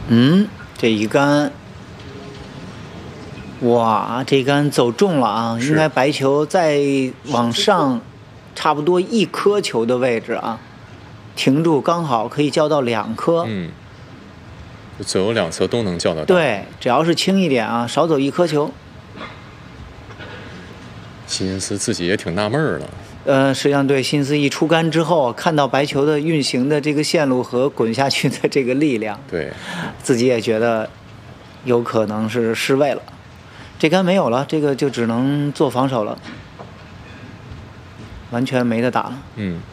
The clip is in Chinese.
这一杆，哇，这杆走中了啊！应该白球再往上，差不多1颗球的位置啊，停住刚好可以叫到2颗。 左右两侧都能叫得到。 对，只要是轻一点啊，少走1颗球。 辛斯自己也挺纳闷了。 实际上对，辛斯一出杆之后，看到白球的运行的这个线路和滚下去的这个力量， 对， 自己也觉得有可能是失位了。这杆没有了，这个就只能做防守了，完全没得打了。